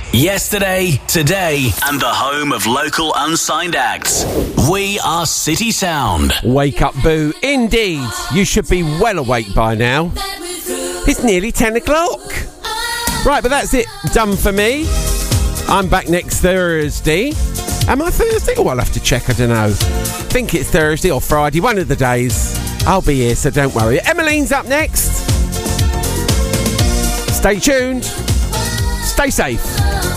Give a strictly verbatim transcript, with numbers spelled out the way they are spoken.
Yesterday, today, and the home of local unsigned acts. We are City Sound. Wake up, Boo. Indeed. You should be well awake by now. It's nearly ten o'clock. Right, but that's it. Done for me. I'm back next Thursday. Am I Thursday? Oh, I'll have to check. I don't know. I think it's Thursday or Friday. One of the days. I'll be here, so don't worry. Emmeline's up next. Stay tuned. Stay safe.